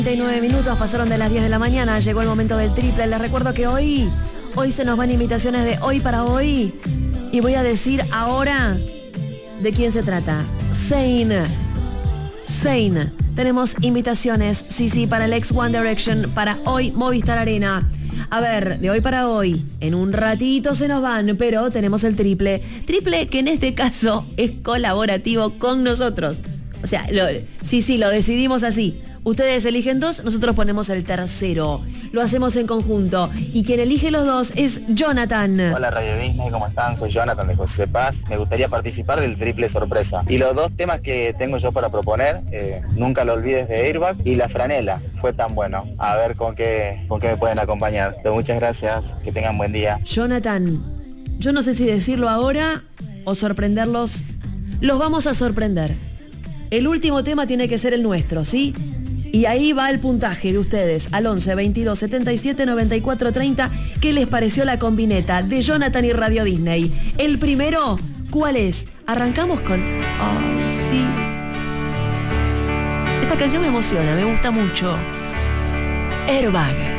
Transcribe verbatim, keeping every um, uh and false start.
treinta y nueve minutos pasaron de las diez de la mañana, llegó el momento del triple. Les recuerdo que hoy, hoy se nos van invitaciones de hoy para hoy. Y voy a decir ahora de quién se trata. Zayn. Zayn. Tenemos invitaciones, sí, sí, para el ex One Direction, para hoy Movistar Arena. A ver, de hoy para hoy, en un ratito se nos van, pero tenemos el triple. Triple que en este caso es colaborativo con nosotros. O sea, lo, sí, sí, lo decidimos así. Ustedes eligen dos, nosotros ponemos el tercero. Lo hacemos en conjunto. Y quien elige los dos es Jonathan. Hola Radio Disney, ¿cómo están? Soy Jonathan de José Paz. Me gustaría participar del triple sorpresa. Y los dos temas que tengo yo para proponer, eh, Nunca lo olvides de Airbag y La Franela. Fue tan bueno. A ver con qué, con qué me pueden acompañar. Entonces, muchas gracias, que tengan buen día. Jonathan, yo no sé si decirlo ahora o sorprenderlos. Los vamos a sorprender. El último tema tiene que ser el nuestro, ¿sí? Y ahí va el puntaje de ustedes al once, veintidós, setenta y siete, noventa y cuatro, treinta. ¿Qué les pareció la combineta de Jonathan y Radio Disney? El primero, ¿cuál es? Arrancamos con... Oh, sí. Esta canción me emociona, me gusta mucho. Airbag.